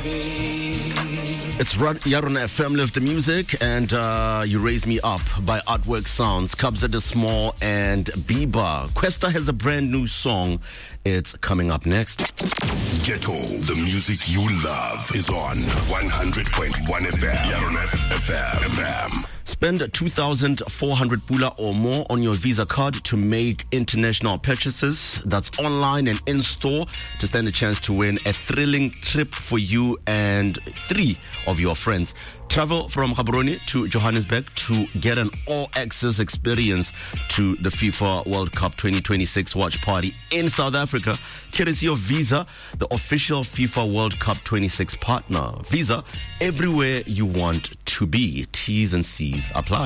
It's Yaron FM Live the Music and You Raise Me Up by Artwork Sounds, Kabza De Small and Bieber. Questa has a brand new song. It's coming up next. Ghetto, the music you love is on 100.1 FM. Yaron FM. Spend 2,400 pula or more on your Visa card to make international purchases. That's online and in-store to stand a chance to win a thrilling trip for you and 3 of your friends. Travel from Gaborone to Johannesburg to get an all-access experience to the FIFA World Cup 2026 watch party in South Africa. Courtesy of Visa, the official FIFA World Cup 26 partner. Visa, everywhere you want to be. T's and C's apply.